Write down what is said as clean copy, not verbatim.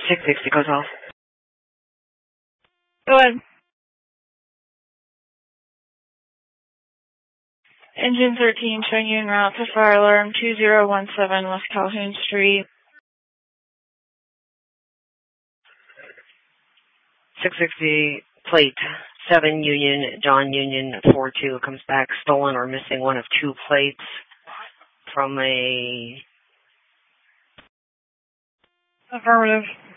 660 goes off. Go ahead. Engine 13, showing you en route to fire alarm 2017 West Calhoun Street. 660 plate 7 Union, John Union 42 comes back stolen or missing one of 2 plates from a... Affirmative.